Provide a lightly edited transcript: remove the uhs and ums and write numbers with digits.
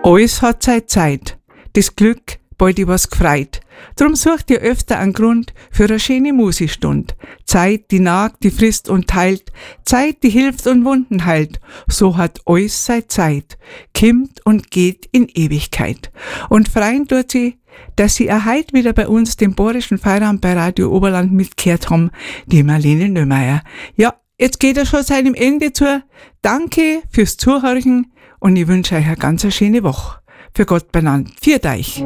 Alles hat seine Zeit. Das Glück bald die was gefreit. Drum sucht ihr öfter einen Grund für eine schöne Musikstund. Zeit, die nagt, die frisst und teilt. Zeit, die hilft und Wunden heilt. So hat alles seine Zeit. Kimmt und geht in Ewigkeit. Und freuen tut sie, dass sie erheit wieder bei uns den Borischen Feierabend bei Radio Oberland mitgehört haben, die Marlene Nömeier. Ja, jetzt geht er schon seinem Ende zu. Danke fürs Zuhören und ich wünsche euch eine ganz schöne Woche. Für Gott benannt. Viert euch!